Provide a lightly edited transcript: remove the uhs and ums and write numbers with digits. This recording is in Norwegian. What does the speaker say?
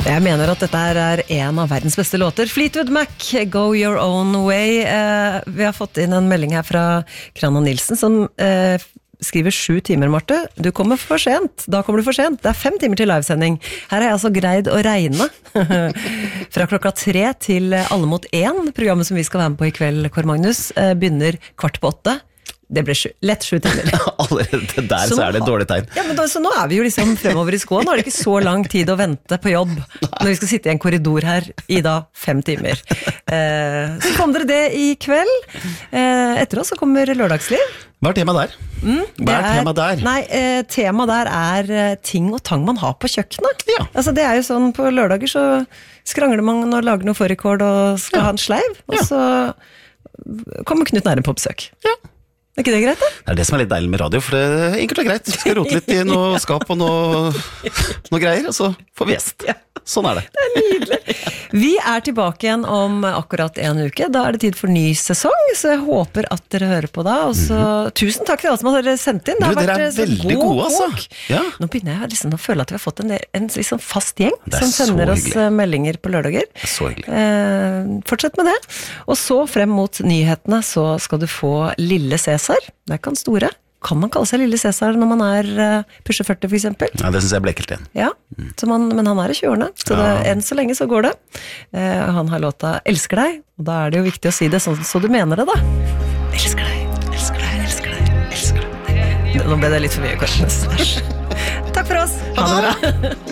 Jeg mener at dette er en av verdens beste låter. Fleetwood Mac, Go Your Own Way. Vi har fått inn en melding her fra Krana Nilsen, som skriver 7 timer, Marte. Du kommer for sent. Da kommer du for sent. Det er 5 timer til livesending. Her har jeg altså greid å regne fra klokka 3 til Alle mot 1. Programmet som vi skal være med på i kveld, Kåre Magnus, begynner 7:15. Det ble lett 7 timer. Allerede der så er det et dårlig tegn. Ja, men så nå er vi jo liksom fremover i skåen. Nå er det ikke så lang tid å vente på jobb når vi skal sitte i en korridor her i da 5 timer. Så kom dere det i kveld. Etter oss så kommer Lørdagsliv. Hva er temaet der? Hva er temaet der? Nei, temaet der er ting og tang man har på kjøkkenet. Ja. Altså det er jo sånn, på lørdager så skrangler man og lager noe fårikål og skal ha en sleiv, og så kommer Knut Nærum på besøk. Ja. Er ikke det greit, da? Det er det som er litt deilig med radio, for det er enkelt og greit. Vi skal rote litt i noe skap og noe greier, og så får vi gjest. Ja. Sånn er det. Det er nydelig. Vi er tilbake igjen om akkurat en uke. Da er det tid for ny sesong, så jeg håper at dere hører på da. Og så tusen takk til alle som har sendt inn. Det har dere vært er veldig gode, altså. Ja. Nå begynner jeg liksom å føle at vi har fått en liksom fast gjeng Det er som sender oss hyggelig. meldinger på lørdager. Det er så hyggelig. Fortsett med det. Og så frem mot nyhetene så skal du få Lille Cæsar. Det er ikke han store. Kan man kalle seg Lille Cæsar når man er pusher 40 for eksempel? Ja, det synes jeg ble ekkelt igjen. Ja, men han er i 20-årene, så enn så lenge så går det. Han har låta Elsker deg, og da er det jo viktig å si det sånn så du mener det da. Elsker deg, elsker deg, elsker deg, elsker deg. Nå ble det litt for mye, Kåre. Takk for oss. Ha det bra.